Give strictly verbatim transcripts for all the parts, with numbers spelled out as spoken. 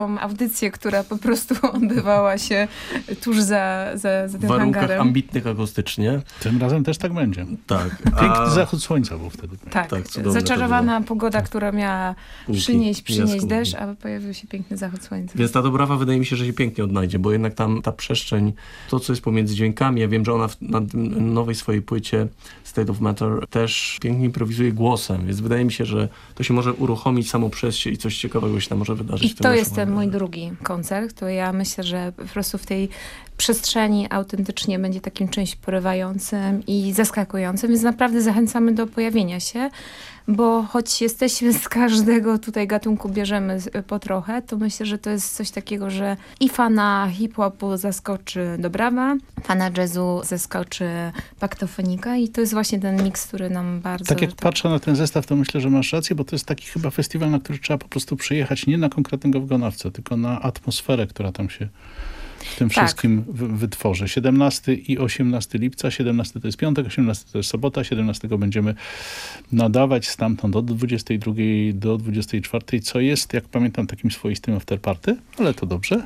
audycję, która po prostu odbywała się tuż za, za, za tym W warunkach hangarem. ambitnych akustycznie. Tym razem też tak będzie. Tak. Piękny A... zachód słońca był wtedy. Tak, Tak, cudowne to zaczarowana było. pogoda, która miała Kulki, przynieść, przynieść jaskółki. deszcz, a pojawił się piękny zachód słońca. Więc ta Dobrawa wydaje mi się, że się pięknie odnajdzie, bo jednak tam ta przestrzeń, to co jest pomiędzy dźwiękami, ja wiem, że ona w, na tym nowej swojej płycie State of Matter też pięknie improwizuje głosem, więc wydaje mi się, że to się może uruchomić samo przez się i coś ciekawego się tam może wydarzyć. I w tym to naszym jest ten mój hangarze. drugi koncert, to ja myślę, że po prostu w tej przestrzeni autentycznie będzie takim czymś porywającym i zaskakującym, więc naprawdę zachęcamy do pojawienia się, bo choć jesteśmy z każdego tutaj gatunku, bierzemy po trochę, to myślę, że to jest coś takiego, że i fana hip-hopu zaskoczy Dobrawa, fana jazzu zaskoczy Paktofonika i to jest właśnie ten miks, który nam bardzo... Tak jak patrzę na ten zestaw, to myślę, że masz rację, bo to jest taki chyba festiwal, na który trzeba po prostu przyjechać nie na konkretnego wykonawcę, tylko na atmosferę, która tam się w tym Tak. wszystkim w- wytworzy. siedemnastego i osiemnastego lipca, siedemnastego to jest piątek, osiemnastego to jest sobota, siedemnastego będziemy nadawać stamtąd od dwudziestej drugiej do dwudziestej czwartej, co jest, jak pamiętam, takim swoistym afterparty, ale to dobrze.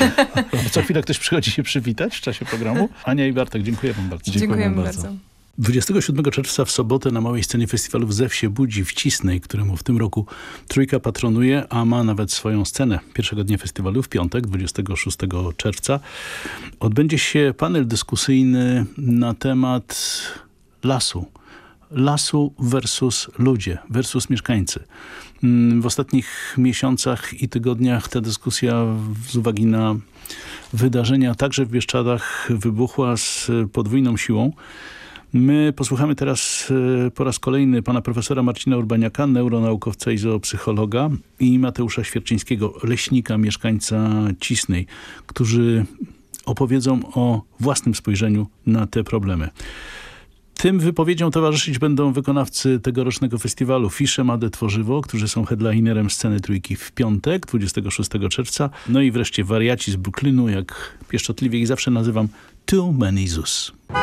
Co chwilę ktoś przychodzi się przywitać w czasie programu. Ania i Bartek, dziękuję wam bardzo. Dziękujemy Dziękujemy bardzo. bardzo. dwudziestego siódmego czerwca w sobotę na małej scenie festiwalu Zew się budzi w Cisnej, któremu w tym roku Trójka patronuje, a ma nawet swoją scenę. Pierwszego dnia festiwalu w piątek, dwudziestego szóstego czerwca, odbędzie się panel dyskusyjny na temat lasu. Lasu versus ludzie, versus mieszkańcy. W ostatnich miesiącach i tygodniach ta dyskusja z uwagi na wydarzenia także w Bieszczadach wybuchła z podwójną siłą. My posłuchamy teraz e, po raz kolejny pana profesora Marcina Urbaniaka, neuronaukowca i zoopsychologa, i Mateusza Świerczyńskiego, leśnika, mieszkańca Cisnej, którzy opowiedzą o własnym spojrzeniu na te problemy. Tym wypowiedziom towarzyszyć będą wykonawcy tegorocznego festiwalu Fisze, Made, Tworzywo, którzy są headlinerem sceny Trójki w piątek, dwudziestego szóstego czerwca. No i wreszcie wariaci z Brooklynu, jak pieszczotliwie ich zawsze nazywam, Too Many Zoos.